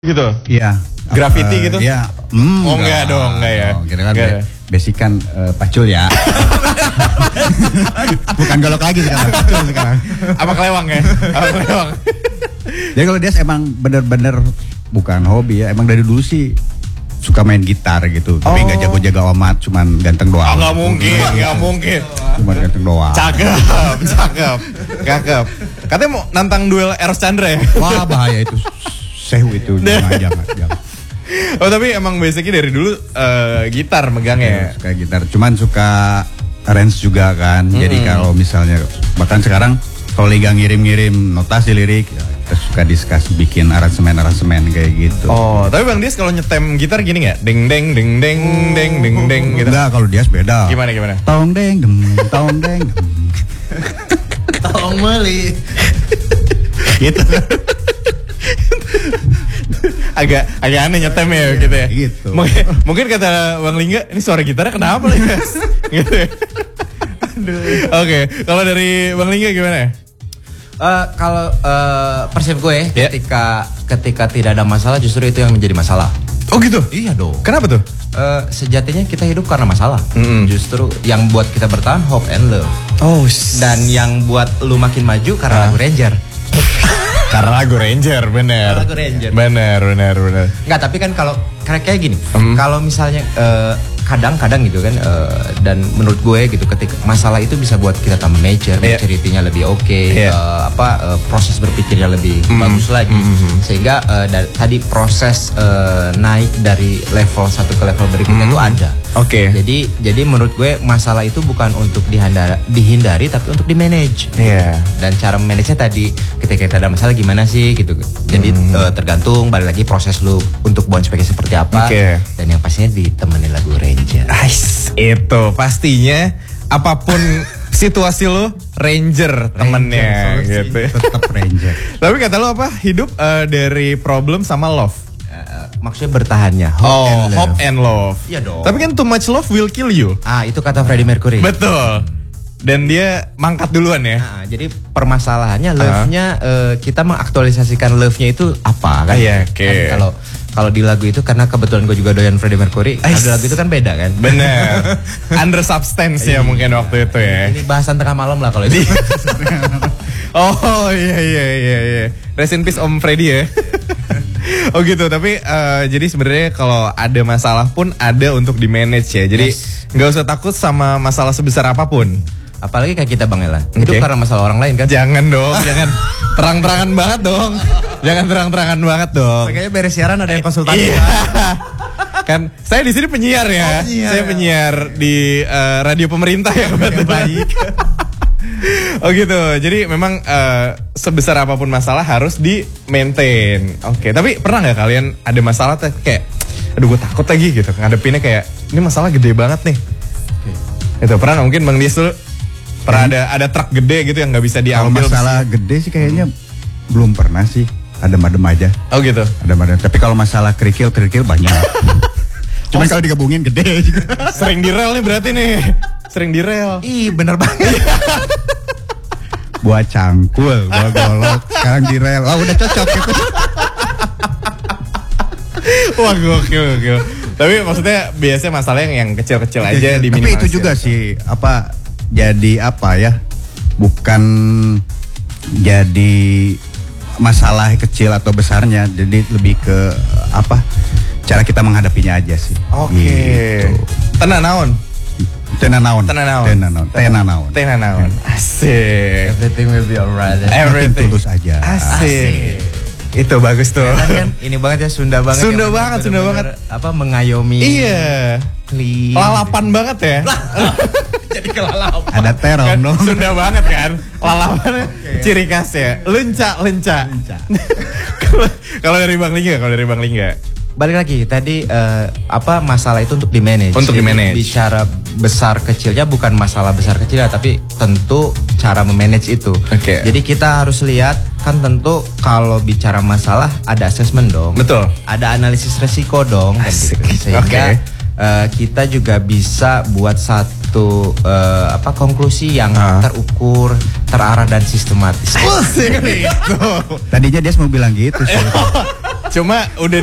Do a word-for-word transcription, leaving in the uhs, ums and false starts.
Gitu? Iya. Graffiti uh, gitu? Iya. Mm, oh enggak dong, enggak ya. Oh, kita kan enggak. be- basic kan uh, pacul ya. Bukan golok lagi sekarang, pacul sekarang. Apa kelewang ya? Apa kelewang? Jadi kalau dia emang bener-bener bukan hobi ya, emang dari dulu sih suka main gitar gitu. Tapi nggak Oh. jago-jago amat, cuman ganteng doang. Oh nggak mungkin, nggak mungkin. Cuman ganteng doang. Cakep, cakep, cakep. Katanya mau nantang duel Eros Chandra ya? Wah bahaya itu. Sehu itu, jangan, jangan, jangan. Oh tapi emang basicnya dari dulu uh, gitar megangnya. Suka gitar, cuman suka arrange juga kan. Mm-hmm. Jadi kalau misalnya bahkan sekarang kalau Liga ngirim-ngirim notasi lirik, ya, kita suka diskus bikin aransemen-aransemen kayak gitu. Oh tapi Bang Dias kalau nyetem gitar gini nggak? Ding deng ding deng deng deng deng gitu. Enggak, kalau Dias beda. Gimana gimana? Tong deng dem, tong deng dem. Tong meli. Gitu. agak agak aneh nyetem ya gitu ya. Gitu. Mungkin, mungkin kata Bang Lingga, ini suara gitarnya kenapa nih guys? Gitu ya. Oke, kalau dari Bang Lingga gimana? Uh, kalau uh, persep gue Yeah. ketika ketika tidak ada masalah justru itu yang menjadi masalah. Oh gitu? Iya dong. Kenapa tuh? Uh, sejatinya kita hidup karena masalah. Mm-mm. Justru yang buat kita bertahan hope and love. Oh, Dan yang buat lu makin maju karena Ah. lagu Ranger. karena lagu Ranger, bener. Lagu Ranger. Bener, bener, bener. Enggak, tapi kan kalau kayak kayak gini, Hmm. kalau misalnya eh, kadang-kadang gitu kan, eh, dan menurut gue gitu, ketika masalah itu bisa buat kita tambah mature, Iya. maturity-nya lebih oke, Iya. eh, apa eh, proses berpikirnya lebih bagus lagi, sehingga eh, da- tadi proses eh, naik dari level satu ke level berikutnya itu ada. Oke. Jadi jadi menurut gue masalah itu bukan untuk dihindari, dihindari tapi untuk di manage. Iya. Dan cara manage-nya tadi ketika kita ada masalah gimana sih gitu. Jadi eh, tergantung balik lagi proses lu untuk bounce back seperti apa. Oke. Dan yang pastinya ditemani lagu Ranger. Ais, itu pastinya apapun situasi lo Ranger temennya solusi. gitu. Tetap Ranger. Tapi kata lo apa? Hidup eh, dari problem sama love. Eh, maksudnya bertahannya. Hope Oh, and love. hope and love. Iya dong. Tapi kan too much love will kill you. Ah, itu kata Freddie Mercury. Betul. Dan dia mangkat duluan ya. Nah, jadi permasalahannya love-nya eh, kita mengaktualisasikan love-nya itu apa kan? Ah, iya, oke. Kan kalau kalau di lagu itu karena kebetulan gue juga doyan Freddie Mercury, Ais. ada lagu itu kan beda kan? Bener. Under substance ya mungkin waktu itu ya. Ini bahasan tengah malam lah kalau itu. Oh iya iya iya iya. Rest in peace Om Freddy ya. Oh gitu, tapi eh, jadi sebenarnya kalau ada masalah pun ada untuk di manage ya. Jadi nggak usah takut sama masalah sebesar apapun. Apalagi kayak kita Bang Ella. Hidup Oke. karena masalah orang lain kan? Jangan dong, jangan terang-terangan banget dong. Jangan terang-terangan banget dong. Makanya beres siaran ada yang konsultasi. Iya. Kan saya di sini penyiar ya. Oh, penyiar. Saya penyiar di eh, radio pemerintah ya kebetulan. Oh gitu. Jadi memang eh, sebesar apapun masalah harus di maintain. Oke. Tapi pernah nggak kalian ada masalah tuh kayak, aduh gue takut lagi gitu. Ngadepinnya kayak ini masalah gede banget nih. Itu pernah nggak? Mungkin Bang Dias dulu pernah ada ada truk gede gitu yang nggak bisa Kalau diambil. masalah gede sih kayaknya belum pernah sih. Adem-adem aja. Oh gitu. Adem-adem. Tapi kalau masalah kerikil-kerikil banyak. Cuman kalau digabungin gede juga. Sering di rel nih berarti nih. Sering di rel. Ih, bener banget. Buat cangkul, buat golok. Sekarang di rel. Oh udah cocok gitu. Wah gokil gokil. Tapi maksudnya biasanya masalah yang, yang kecil-kecil aja Tapi diminimalisir. itu juga sih apa jadi apa ya? Bukan jadi masalah kecil atau besarnya, jadi lebih ke apa? Cara kita menghadapinya aja sih. Oke. Gitu. Tenan naon. Tenan naon. Tenan naon. Tenan naon. Tenan naon. Tenan naon. Asik. Everything will be alright. Everything. Tulus aja. Asik. Itu bagus tuh. Kan, kan ini banget ya Sunda banget. Sunda ya, banget, Sunda bener-bener Apa mengayomi. Iya. Clean. Lalapan banget ya. Jadi kelalapan. Ada terong Kan dong. Sunda banget kan. Lalapan ciri khasnya. Lenca, lenca. Kalau- Kalau dari Bang Lingga, kalau dari Bang Lingga. Balik lagi tadi eh, apa masalah itu untuk di manage. Untuk di-manage. Bicara besar kecilnya bukan masalah besar kecilnya tapi tentu cara memanage itu. Oke. Jadi kita harus lihat kan tentu kalau bicara masalah ada assessment dong. Betul. Ada analisis resiko dong kan Asik. gitu. Sehingga Oke. eh, kita juga bisa buat satu eh, apa konklusi yang Ah. terukur, terarah dan sistematis. Asik itu. Tadinya dia mau bilang gitu sih. Cuma udah